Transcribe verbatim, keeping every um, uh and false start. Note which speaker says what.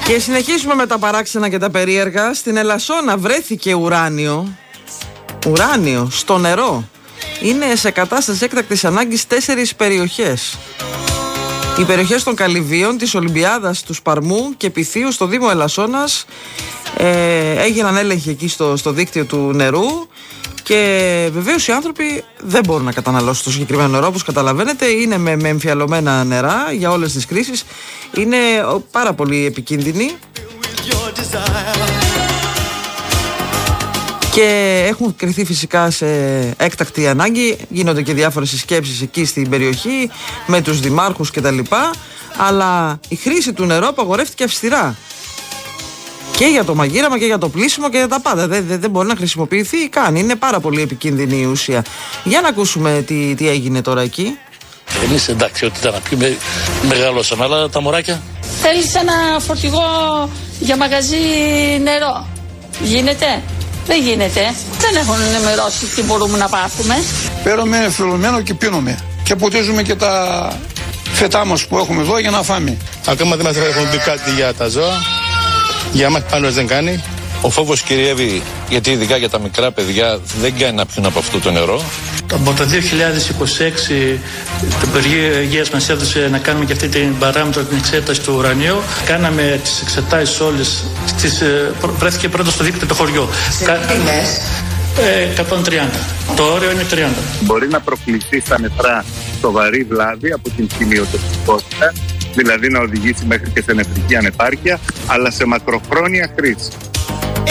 Speaker 1: Και συνεχίζουμε με τα παράξενα και τα περίεργα. Στην Ελασσόνα βρέθηκε ουράνιο. Ουράνιο στο νερό. Είναι σε κατάσταση έκτακτης ανάγκης τέσσερις περιοχές. Οι περιοχές των Καλυβίων, της Ολυμπιάδας, του Σπαρμού και Πυθίου στο Δήμο Ελασσόνας. Ε, έγιναν έλεγχοι εκεί στο, στο δίκτυο του νερού. Και βεβαίως οι άνθρωποι δεν μπορούν να καταναλώσουν το συγκεκριμένο νερό, όπως καταλαβαίνετε. Είναι με, με εμφιαλωμένα νερά για όλες τις κρίσεις. Είναι πάρα πολύ επικίνδυνοι. Και έχουν κριθεί φυσικά σε έκτακτη ανάγκη. Γίνονται και διάφορες συσκέψεις εκεί στην περιοχή με τους δημάρχους κτλ. Αλλά η χρήση του νερού απαγορεύτηκε αυστηρά. Και για το μαγείραμα και για το πλύσιμο και για τα πάντα. Δεν, δεν, δεν μπορεί να χρησιμοποιηθεί καν. Είναι πάρα πολύ επικίνδυνη η ουσία. Για να ακούσουμε τι, τι έγινε τώρα εκεί.
Speaker 2: Εμείς εντάξει, ό,τι ήταν να πιούμε, μεγαλώσαμε, αλλά τα μωράκια.
Speaker 3: Θέλεις ένα φορτηγό για μαγαζί νερό. Γίνεται? Δεν γίνεται. Δεν έχουν ενημερώσει τι μπορούμε να πάθουμε.
Speaker 4: Παίρνουμε φυλλωμένο και πίνουμε. Και ποτίζουμε και τα φετά μας που έχουμε εδώ για να φάμε.
Speaker 5: Ακόμα δεν μας έχουν πει κάτι για τα ζώα. Για μας πάνω δεν κάνει.
Speaker 6: Ο φόβος κυριεύει, γιατί ειδικά για τα μικρά παιδιά δεν κάνει να πιούν από αυτό το νερό.
Speaker 7: Από το δύο χιλιάδες είκοσι έξι το Υπουργείο Υγείας μας έδωσε να κάνουμε και αυτή την παράμετρο, την εξέταση του ουρανίου. Κάναμε τις εξετάσεις όλες. Στις, βρέθηκε πρώτο στο δίκτυο το χωριό.
Speaker 8: Σε Κα... τιμές?
Speaker 7: Ε, εκατόν τριάντα. Το όριο είναι τριάντα.
Speaker 9: Μπορεί να προκληθεί στα νεφρά σοβαρή βλάβη από την χημειοτοξικότητα, δηλαδή να οδηγήσει μέχρι και σε νεφρική ανεπάρκεια, αλλά σε μακροχρόνια χρήση.